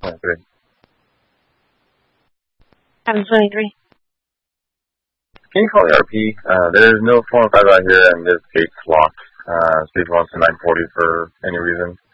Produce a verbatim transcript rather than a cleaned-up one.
twenty-three. seven twenty-three. Can you call the R P? Uh, there's no four one five out here, and this gate's locked. Uh, Steve wants a nine forty for any reason.